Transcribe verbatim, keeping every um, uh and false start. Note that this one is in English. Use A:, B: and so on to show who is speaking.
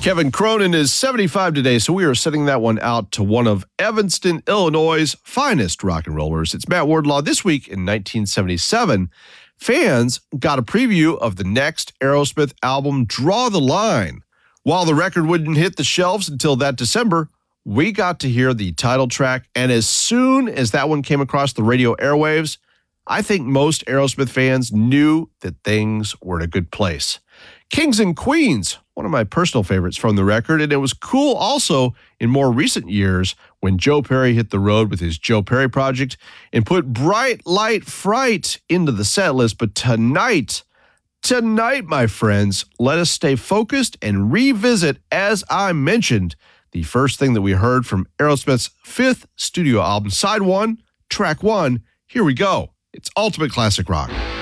A: Kevin Cronin is seventy-five today, so we are sending that one out to one of Evanston, Illinois' finest rock and rollers. It's Matt Wardlaw. This week in nineteen seventy-seven, fans got a preview of the next Aerosmith album, Draw the Line. While the record wouldn't hit the shelves until that December, we got to hear the title track, and as soon as that one came across the radio airwaves, I think most Aerosmith fans knew that things were in a good place. Kings and Queens, one of my personal favorites from the record, and it was cool also in more recent years when Joe Perry hit the road with his Joe Perry Project and put Bright Light Fright into the set list. But tonight, tonight, my friends, let us stay focused and revisit, as I mentioned, the first thing that we heard from Aerosmith's fifth studio album, Side One, Track One. Here we go. It's Ultimate Classic Rock.